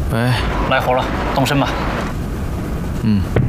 喂， 来活了，动身吧。 嗯。